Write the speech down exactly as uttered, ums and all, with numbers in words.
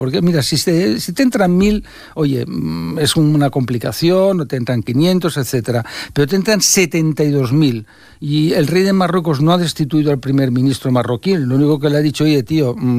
Porque mira, si te, si te entran mil, oye, es una complicación, o te entran quinientos, etcétera, pero te entran setenta y dos mil. Y el rey de Marruecos no ha destituido al primer ministro marroquí, lo único que le ha dicho, oye, tío,